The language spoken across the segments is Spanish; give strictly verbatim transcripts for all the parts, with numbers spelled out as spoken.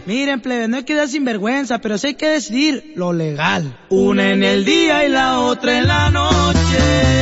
Miren, plebe, no hay que dar sinvergüenza, pero sí hay que decidir lo legal. Una en el día y la otra en la noche.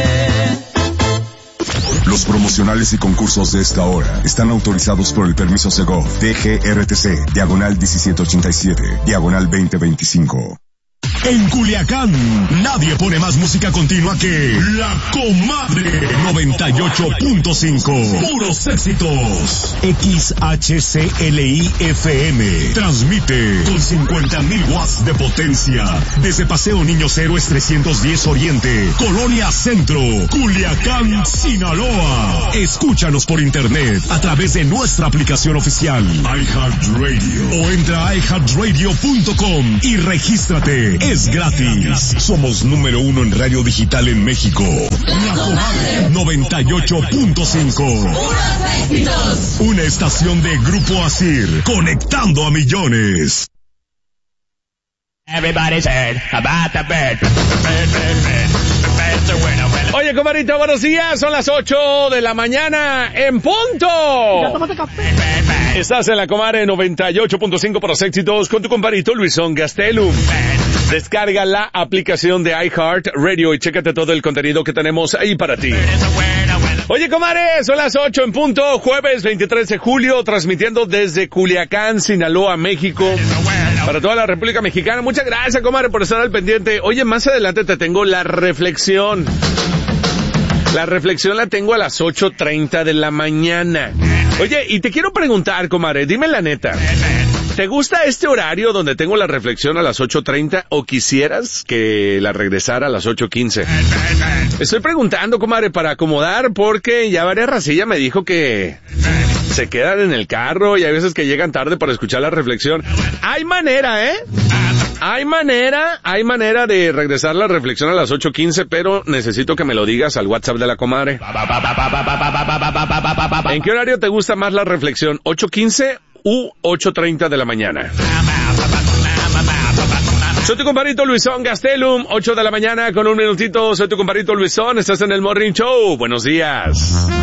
Los promocionales y concursos de esta hora están autorizados por el permiso Segov, D G R T C, diagonal diecisiete ochenta y siete, diagonal veinte veinticinco. En Culiacán, nadie pone más música continua que La Comadre noventa y ocho punto cinco. Puros éxitos. X H C L I F M. Transmite con cincuenta mil watts de potencia. Desde Paseo Niños Héroes trescientos diez Oriente, Colonia Centro, Culiacán, Sinaloa. Escúchanos por internet a través de nuestra aplicación oficial iHeartRadio o entra a i heart radio punto com y regístrate. Es gratis. Somos número uno en radio digital en México. La Comadre noventa y ocho punto cinco. Una estación de Grupo Asir, conectando a millones. Everybody's heard about the bird. Bird, bird, bird. Bird's a winner, winner. Oye, comadrito, buenos días. Son las ocho de la mañana en punto. Ya tómate café. Bird, bird, bird. Estás en la Comadre noventa y ocho punto cinco para los éxitos con tu compadrito Luisón Gastelum. Descarga la aplicación de iHeart Radio y chécate todo el contenido que tenemos ahí para ti. Oye, comadre, son las ocho en punto, jueves veintitrés de julio, transmitiendo desde Culiacán, Sinaloa, México, para toda la República Mexicana. Muchas gracias, comadre, por estar al pendiente. Oye, más adelante te tengo la reflexión. La reflexión la tengo a las ocho treinta de la mañana. Oye, y te quiero preguntar, comadre, dime la neta. ¿Te gusta este horario donde tengo la reflexión a las ocho treinta o quisieras que la regresara a las ocho quince? Estoy preguntando, comadre, para acomodar porque ya varias racillas me dijo que se quedan en el carro y hay veces que llegan tarde para escuchar la reflexión. Hay manera, ¿eh? Hay manera, hay manera de regresar la reflexión a las ocho quince, pero necesito que me lo digas al WhatsApp de la comadre. ¿En qué horario te gusta más la reflexión? ¿ocho quince u ocho treinta de la mañana? Soy tu compadrito Luisón Gastelum, ocho de la mañana con un minutito. Soy tu compadrito Luisón, estás en el Morning Show. Buenos días.